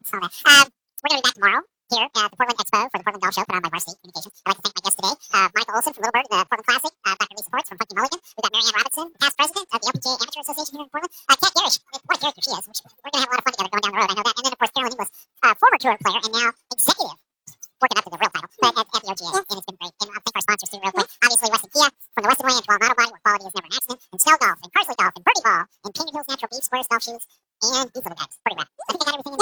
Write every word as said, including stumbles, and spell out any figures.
So, um, we're going to be back tomorrow here at the Portland Expo for the Portland Golf Show put on by Varsity Communications. I'd like to thank my guests today, uh, Michael Olson from Little Bird, the Portland Classic, uh, Doctor Lisa Ports from Funky Mulligan. We've got Marianne Robinson, past president of the L P G A Amateur Association here in Portland. Uh, Kat Garish, what a character she is. We're going to have a lot of fun together going down the road, I know that. And then, of course, Carolyn Inglis, uh, former tour player and now executive, working up to the real title, but at, at the O G A, and it's been great. And I thank our sponsors too, real quick. Obviously, Weston Kia from the Weston Way and Twelve Auto Body, where quality is never an accident, and Snell Golf, and Carsley Golf, and Birdie Ball, and Canyon Hills Natural Beach Squares Golf Shoes, and these little guys.